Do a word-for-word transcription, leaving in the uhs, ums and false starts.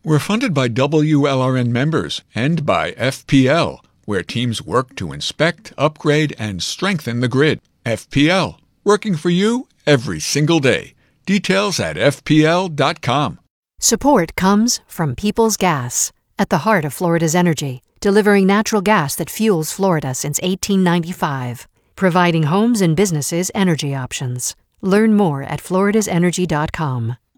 We're funded by W L R N members and by F P L, where teams work to inspect, upgrade, and strengthen the grid. F P L, working for you every single day. Details at F P L dot com. Support comes from Peoples Gas, at the heart of Florida's energy, delivering natural gas that fuels Florida since eighteen ninety-five, providing homes and businesses energy options. Learn more at floridas energy dot com.